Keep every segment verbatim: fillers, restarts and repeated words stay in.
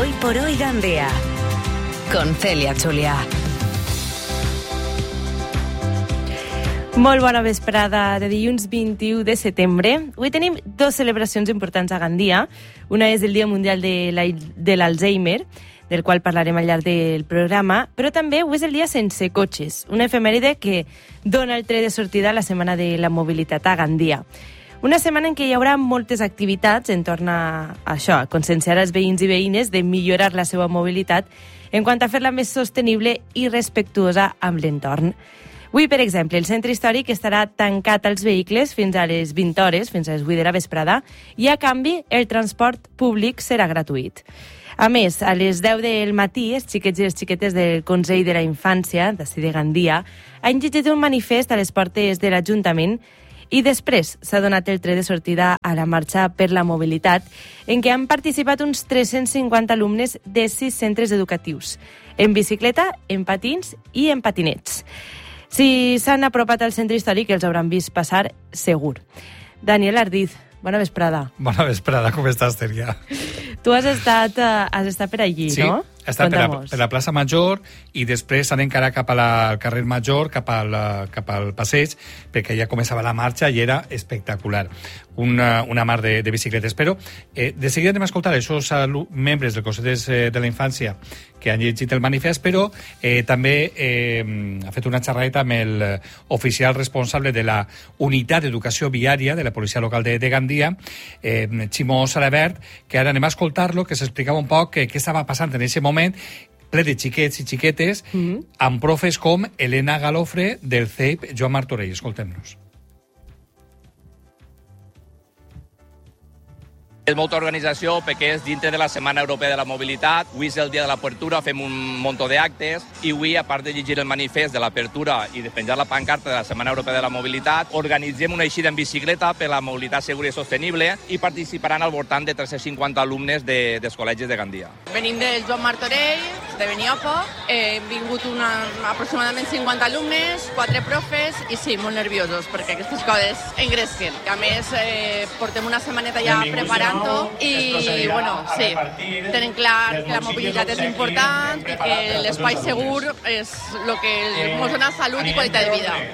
Hoy por hoy Gandia, con Celia Julià. Molt bona vesprada de dilluns vint-i-u de setembre. Avui tenim dues celebracions importants a Gandia. Una és el Dia Mundial de l'Alzheimer, del qual parlarem al llarg del programa, però també avui és el dia sense cotxes, una efemèride que dona el tret de sortida a la Setmana de la Mobilitat a Gandia. Una setmana en què hi haurà moltes activitats en torn a això, a conscienciar els veïns i veïnes de millorar la seva mobilitat en quant a fer-la més sostenible i respectuosa amb l'entorn. Avui, per exemple, el centre històric estarà tancat als vehicles fins a les vint hores, fins a les vuit de la vesprada, i a canvi el transport públic serà gratuït. A més, a les deu del matí, els xiquets i les xiquetes del Consell de la Infància, d'ací de Gandia, han llegit un manifest a les portes de l'Ajuntament i després s'ha donat el tret de sortida a la marxa per la mobilitat, en què han participat uns tres-cents cinquanta alumnes de sis centres educatius, en bicicleta, en patins i en patinets. Si s'han apropat al centre històric, els hauran vist passar segur. Daniel Ardiz, bona vesprada. Bona vesprada, com estàs, Celia? Tu has estat, has estat per allí, sí, no? Sí, he estat per la, per la plaça Major i després s'han encarat cap a la, al carrer Major, cap al, cap al passeig, perquè ja començava la marxa i era espectacular. Una, una mar de, de bicicletes. Però eh, de seguida anem a escoltar aquests membres del Consell de la Infància que han llegit el manifest, però eh, també eh, ha fet una xerradeta amb l'oficial responsable de la Unitat d'Educació Viària de la Policia Local de, de Gandia, eh, Ximo Salabert, que ara anem a escoltar-lo, que s'explicava un poc què estava passant en aquest moment, ple de xiquets i xiquetes, mm-hmm. amb profes com Elena Galofre del C E I P Joan Martorell. Escoltem-nos. És molta organització perquè és dintre de la Setmana Europea de la Mobilitat. Avui és el dia de l'apertura, fem un munt d'actes i avui, a part de llegir el manifest de l'apertura i de penjar la pancarta de la Setmana Europea de la Mobilitat, organitzem una eixida en bicicleta per la mobilitat segura i sostenible i participaran al voltant de tres-cents cinquanta alumnes de, dels col·legis de Gandia. Venim del Joan Martorell, de Beniapo. Hem vingut una, aproximadament cinquanta alumnes, quatre profes i sí, molt nerviosos perquè aquestes coses engresquen. A més, eh, portem una setmaneta ja preparant i, bueno, sí, tenen clar que la mobilitat és important i que l'espai segur és el que ens dona salut i qualitat de vida.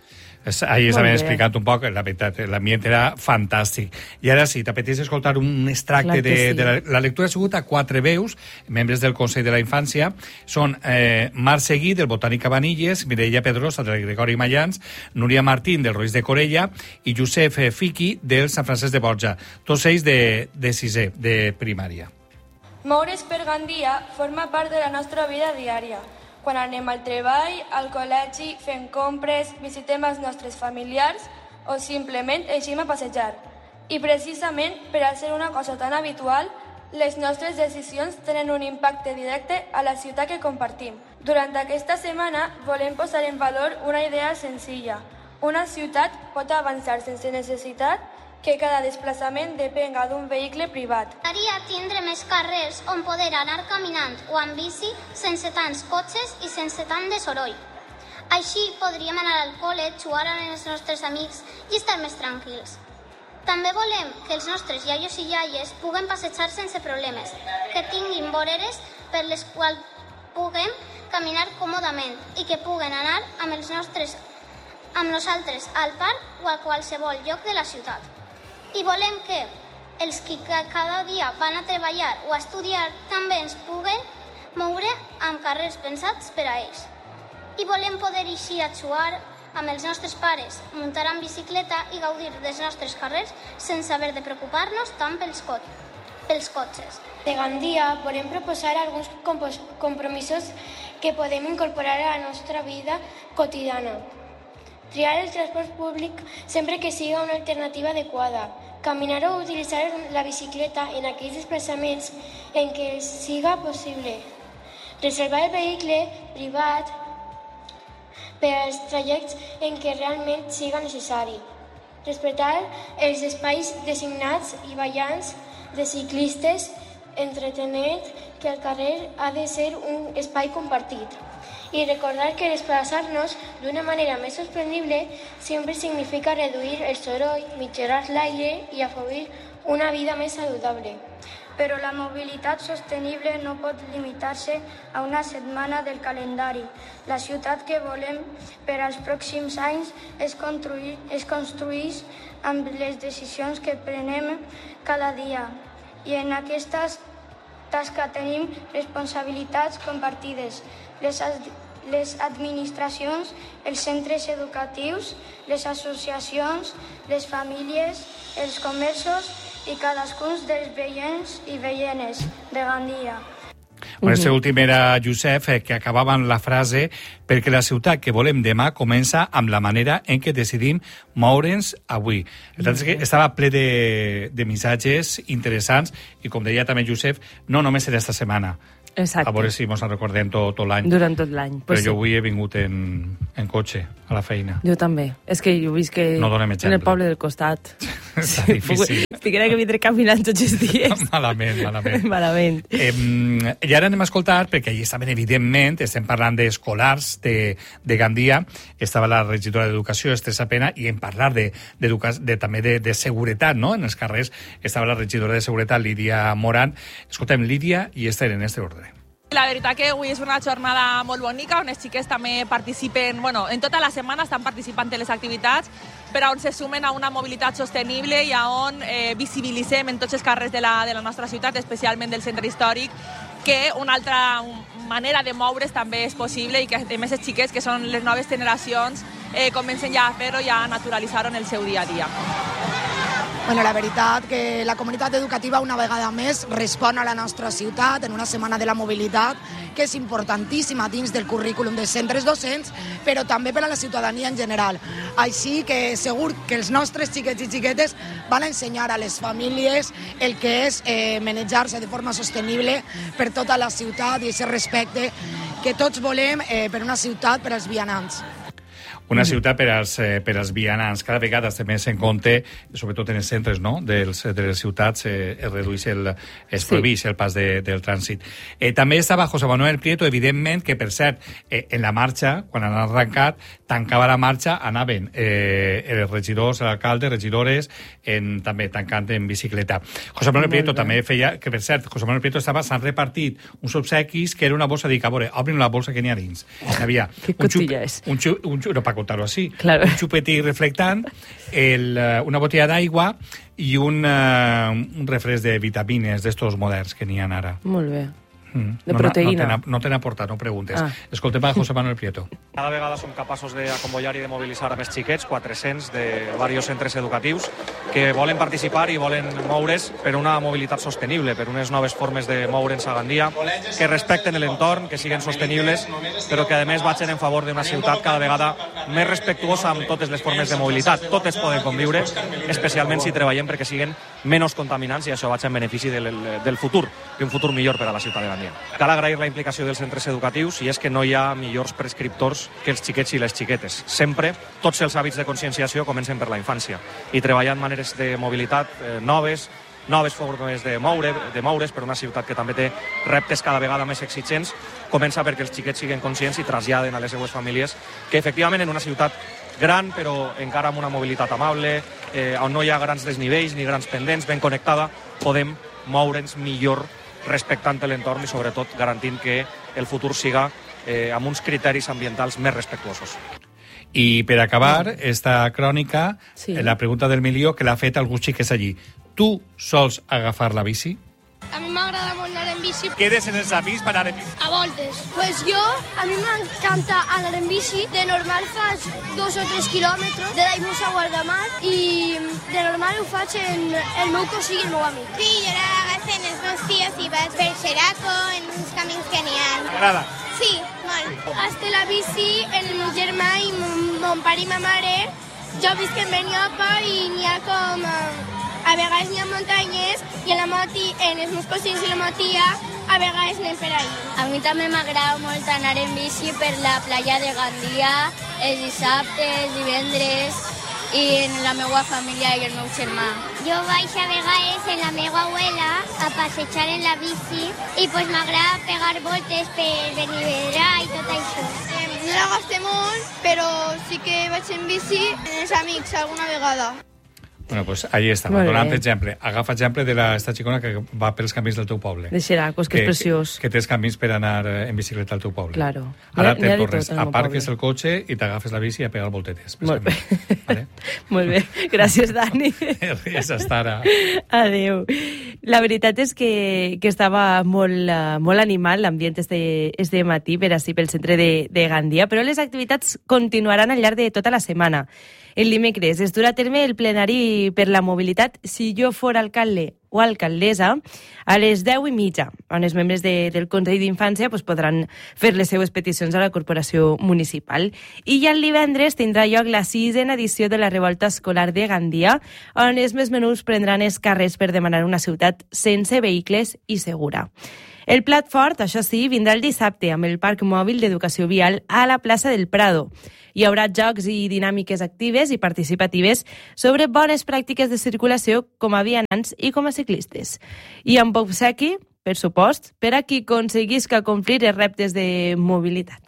Ahir s'havien explicat un poc, la veritat, l'ambient era fantàstic. I ara sí, t'apeteix escoltar un extracte de, sí. de la, la lectura. Ha sigut a quatre veus, membres del Consell de la Infància. Són eh, Marc Seguí, del Botànic Cabanilles, Mireia Pedrosa, del Gregori Mayans, Núria Martín, del Roís de Corella, i Josep Fiqui, del Sant Francesc de Borja. Tots ells de, de sisè, de primària. Moure's per Gandia forma part de la nostra vida diària. Quan anem al treball, al col·legi, fem compres, visitem els nostres familiars o simplement eixim a passejar. I precisament per a ser una cosa tan habitual, les nostres decisions tenen un impacte directe a la ciutat que compartim. Durant aquesta setmana volem posar en valor una idea senzilla. Una ciutat pot avançar sense necessitat que cada desplaçament depenga d'un vehicle privat. M'agradaria tindre més carrers on poder anar caminant o amb bici sense tants cotxes i sense tant de soroll. Així podríem anar al col·le, jugar amb els nostres amics i estar més tranquils. També volem que els nostres iaios i iaies puguen passejar sense problemes, que tinguin voreres per les quals puguem caminar còmodament i que puguen anar amb els nostres amb nosaltres al parc o a qualsevol lloc de la ciutat. I volem que els que cada dia van a treballar o a estudiar també ens puguen moure amb carrers pensats per a ells. I volem poder eixir a jugar amb els nostres pares, muntar en bicicleta i gaudir dels nostres carrers sense haver de preocupar-nos tant pels, co pels cotxes. De Gandia volem proposar alguns compromisos que podem incorporar a la nostra vida quotidiana. Triar el transport públic sempre que siga una alternativa adequada. Caminar o utilitzar la bicicleta en aquells desplaçaments en què siga possible. Reservar el vehicle privat per als trajectes en què realment siga necessari. Respectar els espais designats i ballants de ciclistes, entretenent que el carrer ha de ser un espai compartit. Y recordar que desplazarnos de una manera más sostenible siempre significa reduir el soroll, millorar l'aire y afavorir una vida més saludable. Però la mobilitat sostenible no pot limitar-se a una setmana del calendari. La ciutat que volem per als pròxims anys es, construir, es construeix amb les decisions que prenem cada dia. I en aquesta tasca tenim responsabilitats compartides. Les, les administracions, els centres educatius, les associacions, les famílies, els comerços i cadascun dels veïns i veïnes de Gandia. Bueno, este últim era Josep, eh, que acabava amb la frase perquè la ciutat que volem demà comença amb la manera en què decidim moure'ns avui. El tant és que estava ple de, de missatges interessants i, com deia també Josep, no només en esta setmana. Exacte. A veure si ens en recordem tot, tot l'any. Durant tot l'any. Però Pues jo sí. avui he vingut en, en cotxe a la feina. Jo també. És que jo visc que No donem exemple. en el poble del costat. Està difícil. Estiguera que vindré caminant tots els dies. Malament, malament. Malament. Eh, I ara anem a escoltar, perquè allí estaven, evidentment, estem parlant d'escolars de, de Gandia, estava la regidora d'Educació, Estesa Pena, i en parlar de, de, de, també de, de seguretat, no?, en els carrers, estava la regidora de Seguretat, Lídia Moran. Escoltem, Lídia i Esther, en este ordre. La veritat que avui és una jornada molt bonica, on els xiquets també participen, bueno, en tota la setmana estan participant en les activitats, però on se sumen a una mobilitat sostenible i a on eh, visibilitzem en tots els carrers de la, de la nostra ciutat, especialment del centre històric, que una altra manera de moure's també és possible i que a més els xiquets, que són les noves generacions, eh, comencen ja a fer-ho i a naturalitzar-ho en el seu dia a dia. Bueno, la veritat que la comunitat educativa una vegada més respon a la nostra ciutat en una setmana de la mobilitat que és importantíssima dins del currículum dels centres docents, però també per a la ciutadania en general. Així que segur que els nostres xiquets i xiquetes van a ensenyar a les famílies el que és eh, manejar-se de forma sostenible per tota la ciutat i aquest respecte que tots volem eh, per una ciutat per als vianants. Una ciutat per als, eh, per als vianants. Cada vegada es té més en compte, sobretot en els centres, no?, dels, de les ciutats, eh, es redueix el, es prohibeix sí. el pas de, del trànsit. Eh, també estava José Manuel Prieto, evidentment, que, per cert, eh, en la marxa, quan han arrencat, tancava la marxa, anaven eh, els regidors, l'alcalde, regidores, en, també tancant en bicicleta. José Manuel Prieto també feia, que per cert, José Manuel Prieto estava, s'han repartit uns obsequis que era una bossa, dic, a veure, obrin la bolsa que n'hi ha dins. Hi havia un xup, un xup, un xup, no, per contar-ho així, claro. un xupetic reflectant, el, una botella d'aigua i un, uh, un refresc de vitamines d'estos moderns que n'hi ha ara. Molt bé. Mm. De no, proteïna. No, no t'han aportat, no preguntes. Ah. Escoltem a José Manuel Prieto. Cada vegada som capaços d'acombollar i de mobilitzar a més xiquets, quatre-cents de diversos centres educatius, que volen participar i volen moure's per una mobilitat sostenible, per unes noves formes de moure'ns a Gandia, que respecten l'entorn, que siguin sostenibles, però que a més vagin en favor d'una ciutat cada vegada més respectuosa amb totes les formes de mobilitat. Totes poden conviure, especialment si treballem perquè siguin menys contaminants i això vaig en benefici del, del futur, i un futur millor per a la ciutat de Gandia. Cal agrair la implicació dels centres educatius i és que no hi ha millors prescriptors que els xiquets i les xiquetes. Sempre tots els hàbits de conscienciació comencen per la infància i treballant maneres de mobilitat eh, noves, noves formes de moure, de moure's per una ciutat que també té reptes cada vegada més exigents, comença perquè els xiquets siguin conscients i traslladen a les seues famílies que efectivament en una ciutat gran però encara amb una mobilitat amable, eh, on no hi ha grans desnivells ni grans pendents, ben connectada, podem moure'ns millor respectant l'entorn i sobretot garantint que el futur siga eh, amb uns criteris ambientals més respectuosos. I per acabar esta crònica, sí. la pregunta del milió que l'ha fet alguns xiques allí. Tu sols agafar la bici? A mi m'agrada molt anar en bici. Quedes en els amics per anar en bici? A voltes. Pues jo, a mi m'encanta anar en bici. De normal faig dos o tres quilòmetres de Daimús a Guardamar i de normal ho faig en el meu cosí i el meu amic. Sí, jo l'agafo en els meus tios i vaig per Xeraco, en uns camins que n'hi ha. T'agrada? Sí, molt. Hasta la bici, el meu germà i mon pare i ma mare. Jo visc en Beniopa i n'hi ha com... A vegades n'hi ha muntanyes i en, la moti, en els meus cosins i la meva tia a vegades anem per ahí. A mi també m'agrada molt anar en bici per la platja de Gandia els dissabtes, divendres i en la meva família i el meu germà. Jo vaig a vegades en la meva abuela a passejar en la bici i pues m'agrada pegar voltes per Benirredrà i tot això. Eh, no la gasté molt, però sí que vaig en bici amb els amics alguna vegada. Bueno, doncs ahí està, donant exemple. Agafa exemple d'esta xicona que va pels camins del teu poble. De Xeracos, que, que és preciós. Que, que tens camins per anar en bicicleta al teu poble. Claro. Ara te'n tornes, aparques el cotxe i t'agafes la bici a pegar voltetes. Molt bé. Vale? Molt bé. Gràcies, Dani. Ries, hasta ara. Adéu. La veritat és que, que estava molt, uh, molt animat l'ambient este, este matí per així pel centre de, de Gandia, però les activitats continuaran al llarg de tota la setmana. El dimecres es durà a terme el plenari per la mobilitat Si jo fora alcalde o alcaldessa a les deu i mitja, on els membres de, del Consell d'Infància pues, podran fer les seues peticions a la corporació municipal. I ja el divendres tindrà lloc la sisena edició de la revolta escolar de Gandia, on els més menuts prendran els carrers per demanar una ciutat sense vehicles i segura. El plat fort, això sí, vindrà el dissabte amb el Parc Mòbil d'Educació Vial a la plaça del Prado. Hi haurà jocs i dinàmiques actives i participatives sobre bones pràctiques de circulació com a vianants i com a ciclistes. I amb obsequi, per supost, per a qui aconseguisca complir els reptes de mobilitat.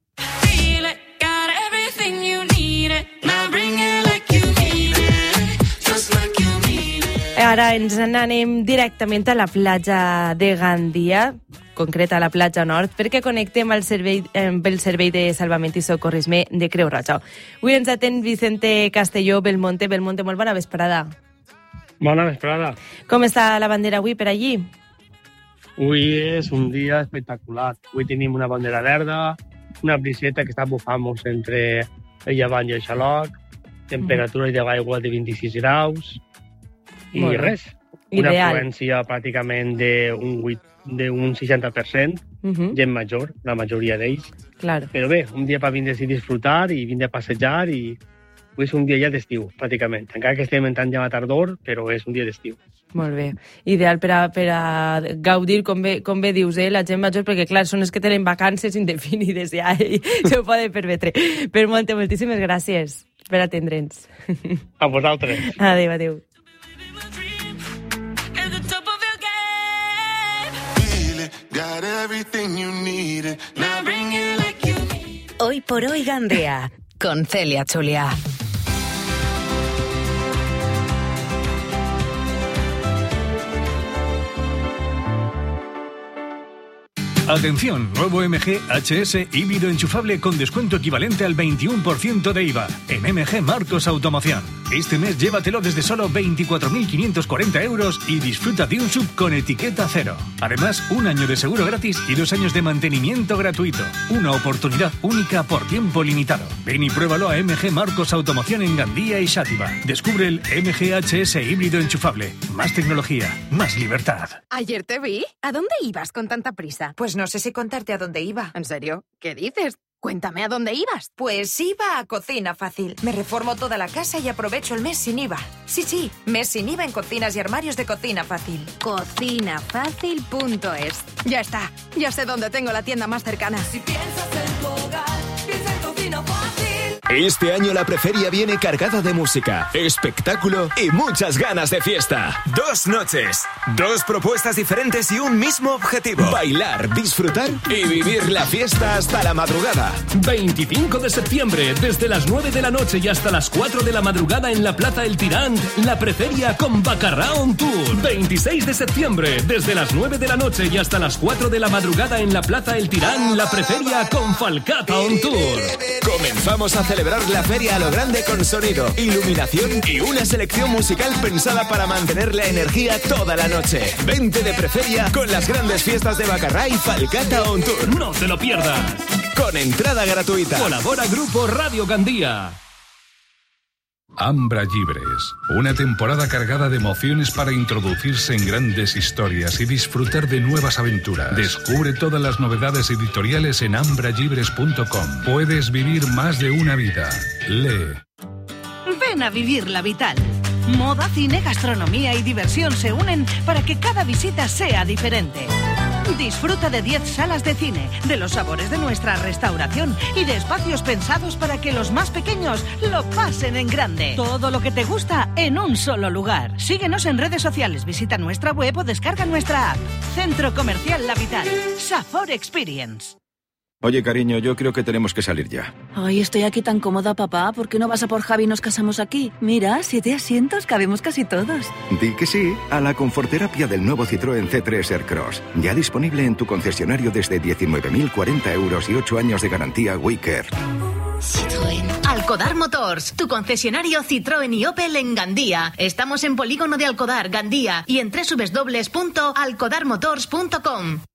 Ara ens n'anem directament a la platja de Gandia, concreta a la platja nord, perquè connectem el servei, amb el Servei de Salvament i Socorrisme de Creu Roja. Avui ens atén Vicente Castelló Belmonte. Belmonte, molt bona vesprada. Bona vesprada. Com està la bandera avui per allí? Avui és un dia espectacular. Avui tenim una bandera verda, una briseta que està bufant-nos entre el llevant i el xaloc, temperatura mm. d'aigua de vint-i-sis graus, i res, una Ideal. afluència pràcticament d'un seixanta per cent, uh -huh. gent major, la majoria d'ells. Claro. Però bé, un dia per vindre a disfrutar i vindre a passejar i avui és un dia ja d'estiu, pràcticament. Encara que estem entrant ja a tardor, però és un dia d'estiu. Molt bé. Ideal per a, per a gaudir, com bé, com bé dius, eh, la gent major, perquè, clar, són els que tenen vacances indefinides ja i se ho poden permetre. Per Monte, moltíssimes gràcies per atendre'ns. A vosaltres. Adéu, adéu. Hoy por hoy Gandia, con Celia Chulia. Atención, nuevo M G H S híbrido enchufable con descuento equivalente al veintiuno por ciento de I V A en M G Marcos Automoción. Este mes llévatelo desde solo veinticuatro mil quinientos cuarenta euros y disfruta de un sub con etiqueta cero. Además, un año de seguro gratis y dos años de mantenimiento gratuito. Una oportunidad única por tiempo limitado. Ven y pruébalo a M G Marcos Automoción en Gandía y Xàtiva. Descubre el M G H S híbrido enchufable. Más tecnología, más libertad. Ayer te vi. ¿A dónde ibas con tanta prisa? Pues no sé si contarte a dónde iba. ¿En serio? ¿Qué dices? Cuéntame a dónde ibas. Pues iba a Cocina Fácil. Me reformo toda la casa y aprovecho el mes sin I V A. Sí, sí, mes sin I V A en cocinas y armarios de Cocina Fácil. cocina fácil punto es. Ya está. Ya sé dónde tengo la tienda más cercana. Si piensas en tu hogar, piensa en Cocina Fácil. Este año la preferia viene cargada de música, espectáculo y muchas ganas de fiesta. Dos noches, dos propuestas diferentes y un mismo objetivo. Bailar, disfrutar y vivir la fiesta hasta la madrugada. veinticinco de septiembre, desde las nueve de la noche y hasta las cuatro de la madrugada en la Plaza El Tirant, la preferia con Bacarrà on Tour. veintiséis de septiembre, desde las nueve de la noche y hasta las cuatro de la madrugada en la Plaza El Tirant, la preferia con Falcata on Tour. Comenzamos a celebrar la feria a lo grande con sonido, iluminación y una selección musical pensada para mantener la energía toda la noche. Vente de preferia con las grandes fiestas de Bacarrà y Falcata on Tour. No te lo pierdas. Con entrada gratuita. Colabora Grupo Radio Gandía. Ambra Llibres, una temporada cargada de emociones para introducirse en grandes historias y disfrutar de nuevas aventuras. Descubre todas las novedades editoriales en ambra llibres punto com. Puedes vivir más de una vida. Lee. Ven a vivir la vital. Moda, cine, gastronomía y diversión se unen para que cada visita sea diferente. Disfruta de diez salas de cine, de los sabores de nuestra restauración y de espacios pensados para que los más pequeños lo pasen en grande. Todo lo que te gusta en un solo lugar. Síguenos en redes sociales, visita nuestra web o descarga nuestra app. Centro Comercial La Vital. Safor Experience. Oye, cariño, yo creo que tenemos que salir ya. Ay, estoy aquí tan cómoda, papá. ¿Por qué no vas a por Javi y nos casamos aquí? Mira, siete asientos, cabemos casi todos. Di que sí a la conforterapia del nuevo Citroën C tres Aircross. Ya disponible en tu concesionario desde diecinueve mil cuarenta euros y ocho años de garantía WeCare. Citroën. Alcodar Motors, tu concesionario Citroën y Opel en Gandía. Estamos en Polígono de Alcodar, Gandía, y en doble u doble u doble u punto alcodar motors punto com.